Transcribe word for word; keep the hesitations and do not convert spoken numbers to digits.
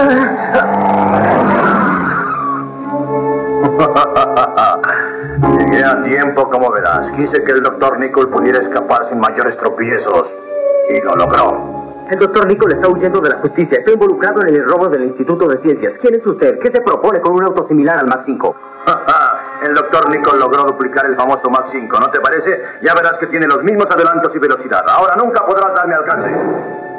Llegué a tiempo, como verás. Quise que el doctor Nicol pudiera escapar sin mayores tropiezos. Y lo logró. El doctor Nicol está huyendo de la justicia. Está involucrado en el robo del Instituto de Ciencias. ¿Quién es usted? ¿Qué se propone con un auto similar al Mach cinco? El doctor Nicol logró duplicar el famoso Mach cinco, ¿no te parece? Ya verás que tiene los mismos adelantos y velocidad. Ahora nunca podrás darme alcance.